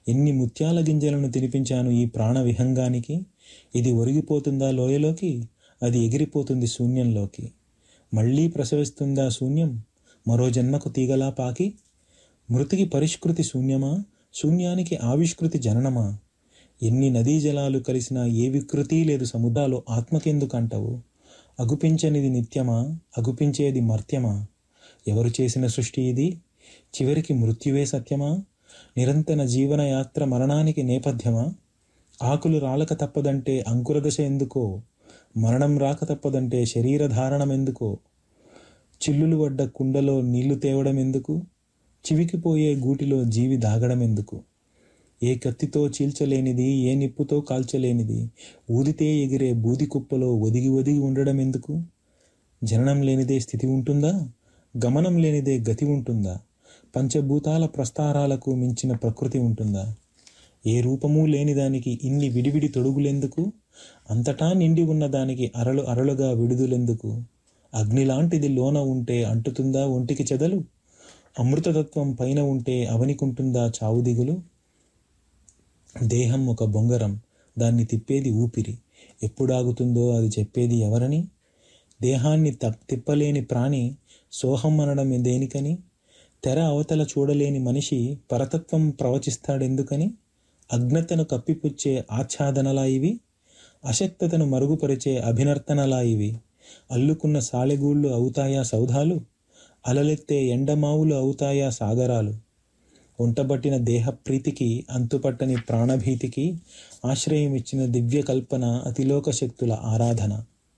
ఎన్ని ముత్యాల గింజలను తినిపించాను ఈ ప్రాణ విహంగానికి. ఇది ఒరిగిపోతుందా లోయలోకి, అది ఎగిరిపోతుంది శూన్యంలోకి. మళ్ళీ ప్రసవిస్తుందా శూన్యం, మరో జన్మకు తీగలా పాకి. మృతికి పరిష్కృతి శూన్యమా, శూన్యానికి ఆవిష్కృతి జననమా. ఎన్ని నదీ జలాలు కలిసినా ఏ వికృతి లేదు సముద్రాలు ఆత్మకెందుకంటవు. అగుపించనిది నిత్యమా, అగుపించేది మర్త్యమా. ఎవరు చేసిన సృష్టి ఇది, చివరికి మృత్యువే సత్యమా. నిరంతర జీవనయాత్ర మరణానికి నేపథ్యమా. ఆకులు రాలక తప్పదంటే అంకురదశ ఎందుకో, మరణం రాక తప్పదంటే శరీరధారణం ఎందుకో. చిల్లులు పడ్డ కుండలో నీళ్లు తేవడం ఎందుకు, చివికిపోయే గూటిలో జీవి దాగడం ఎందుకు. ఏ కత్తితో చీల్చలేనిది, ఏ నిప్పుతో కాల్చలేనిది, ఊదితే ఎగిరే బూది కుప్పలో ఒదిగి ఒదిగి ఉండడం ఎందుకు. జననం లేనిదే స్థితి ఉంటుందా, గమనం లేనిదే గతి ఉంటుందా. పంచభూతాల ప్రస్తారాలకు మించిన ప్రకృతి ఉంటుందా. ఏ రూపమూ లేని దానికి ఇన్ని విడివిడి తొడుగులెందుకు. అంతటా నిండి ఉన్న దానికి అరలు అరలుగా విడుదలెందుకు. అగ్నిలాంటిది లోన ఉంటే అంటుతుందా ఒంటికి చెదలు. అమృతతత్వం పైన ఉంటే అవనికుంటుందా చావు దిగులు. దేహం ఒక బొంగరం, దాన్ని తిప్పేది ఊపిరి. ఎప్పుడాగుతుందో అది చెప్పేది ఎవరని. దేహాన్ని తిప్పలేని ప్రాణి సోహం అనడం దేనికని. తెర అవతల చూడలేని మనిషి పరతత్వం ప్రవచిస్తాడెందుకని. అజ్ఞతను కప్పిపుచ్చే ఆచ్ఛాదనలా ఇవి, అశక్తతను మరుగుపరిచే అభినర్తనలా ఇవి. అల్లుకున్న సాలెగూళ్ళు అవుతాయా సౌధాలు, అలలెత్తే ఎండమావులు అవుతాయా సాగరాలు. ఒంటబట్టిన దేహప్రీతికి, అంతుపట్టని ప్రాణభీతికి ఆశ్రయం ఇచ్చిన దివ్య కల్పన అతిలోక శక్తుల ఆరాధన.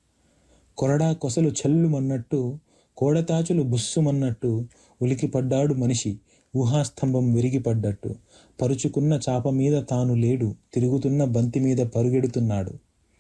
కొరడా కొసలు చల్లుమన్నట్టు, కోడతాచులు బుస్సుమన్నట్టు ఉలికిపడ్డాడు మనిషి ఊహాస్తంభం విరిగిపడ్డట్టు. పరుచుకున్న చాప మీద తాను లేడు, తిరుగుతున్న బంతి మీద పరుగెడుతున్నాడు.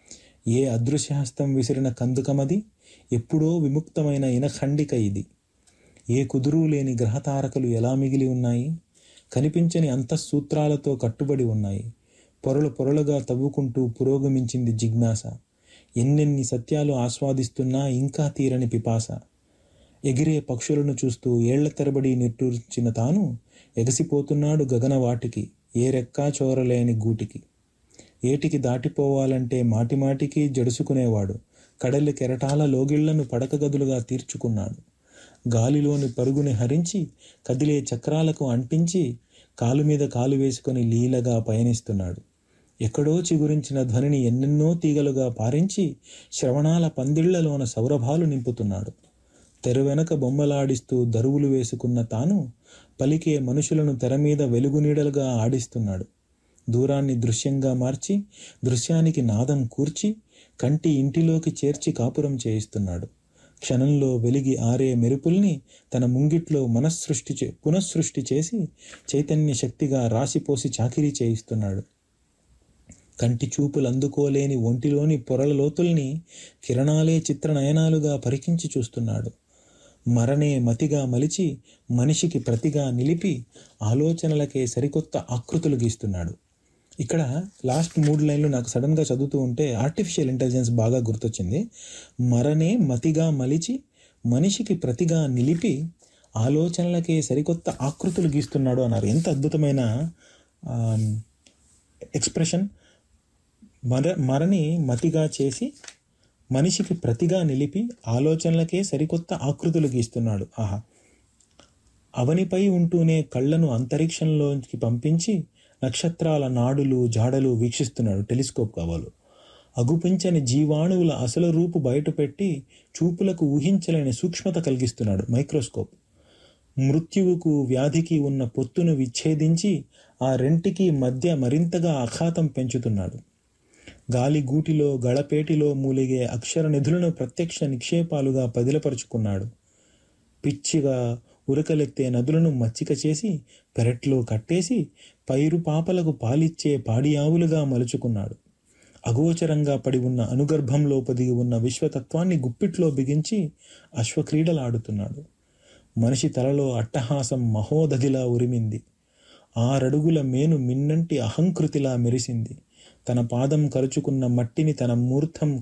ఏ అదృశ్యహస్తం విసిరిన కందుకమది, ఎప్పుడో విముక్తమైన ఇనఖండిక ఇది. ఏ కుదురు లేని గ్రహతారకలు ఎలా మిగిలి ఉన్నాయి, కనిపించని అంతఃసూత్రాలతో కట్టుబడి ఉన్నాయి. పొరలు పొరలుగా తవ్వుకుంటూ పురోగమించింది జిజ్ఞాస. ఎన్నెన్ని సత్యాలు ఆస్వాదిస్తున్నా ఇంకా తీరని పిపాస. ఎగిరే పక్షులను చూస్తూ ఏళ్ల తరబడి నిట్టూర్చిన తాను ఎగసిపోతున్నాడు గగనవాటికి, ఏ రెక్కా చోరలేని గూటికి. ఏటికి దాటిపోవాలంటే మాటిమాటికి జడుసుకునేవాడు, కడలి కెరటాల లోగిళ్లను పడక గదులుగా తీర్చుకున్నాడు. గాలిలోని పరుగుని హరించి కదిలే చక్రాలకు అంటించి కాలు మీద కాలు వేసుకొని లీలగా పయనిస్తున్నాడు. ఎక్కడో చిగురించిన ధ్వనిని ఎన్నెన్నో తీగలుగా పారించి శ్రవణాల పందిళ్లలోన సౌరభాలు నింపుతున్నాడు. తెరవెనక బొమ్మలాడిస్తూ దరువులు వేసుకున్న తాను పలికే మనుషులను తెర మీద వెలుగునీడలుగా ఆడిస్తున్నాడు. దూరాన్ని దృశ్యంగా మార్చి, దృశ్యానికి నాదం కూర్చి, కంటి ఇంటిలోకి చేర్చి కాపురం చేయిస్తున్నాడు. క్షణంలో వెలిగి ఆరే మెరుపుల్ని తన ముంగిట్లో పునఃసృష్టి చేసి చైతన్య శక్తిగా రాసిపోసి చాకిరీ చేయిస్తున్నాడు. కంటి చూపులు అందుకోలేని ఒంటిలోని పొరల లోతుల్ని కిరణాలే చిత్రనయనాలుగా పరికించి చూస్తున్నాడు. మరణే మతిగా మలిచి మనిషికి ప్రతిగా నిలిపి ఆలోచనలకే సరికొత్త ఆకృతులు గీస్తున్నాడు. ఇక్కడ లాస్ట్ 3 లైన్లు నాకు సడన్గా చదువుతూ ఉంటే ఆర్టిఫిషియల్ ఇంటెలిజెన్స్ బాగా గుర్తొచ్చింది. మరణే మతిగా మలిచి మనిషికి ప్రతిగా నిలిపి ఆలోచనలకే సరికొత్త ఆకృతులు గీస్తున్నాడు అన్నారు. ఎంత అద్భుతమైన ఎక్స్ప్రెషన్. మరణి మతిగా చేసి మనిషికి ప్రతిగా నిలిపి ఆలోచనలకే సరికొత్త ఆకృతులు గీస్తున్నాడు. ఆహా. అవనిపై ఉంటూనే కళ్ళను అంతరిక్షంలోకి పంపించి నక్షత్రాల నాడులు జాడలు వీక్షిస్తున్నాడు. టెలిస్కోప్ కావాలి. అగుపించని జీవాణువుల అసలు రూపు బయటపెట్టి చూపులకు ఊహించలేని సూక్ష్మత కలిగిస్తున్నాడు. మైక్రోస్కోప్. మృత్యువుకు వ్యాధికి ఉన్న పొత్తును విచ్ఛేదించి ఆ రెంటికి మధ్య మరింతగా అఖాతం పెంచుతున్నాడు. గాలి గూటిలో గళపేటిలో మూలిగే అక్షర నిధులను ప్రత్యక్ష నిక్షేపాలుగా పదిలపరుచుకున్నాడు. పిచ్చిగా ఉరకలెత్తే నదులను మచ్చిక చేసి పెరట్లో కట్టేసి పైరు పాపలకు పాలిచ్చే పాడి ఆవులుగా మలుచుకున్నాడు. అగోచరంగా పడి ఉన్న అనుగర్భంలో పొదిగి ఉన్న విశ్వతత్వాన్ని గుప్పిట్లో బిగించి అశ్వక్రీడలాడుతున్నాడు. మనిషి తలలో అట్టహాసం మహోదధిలా ఉరిమింది. 6 అడుగుల మేను మిన్నంటి అహంకృతిలా మెరిసింది. తన పాదం కరుచుకున్న మట్టిని తన మూర్ధం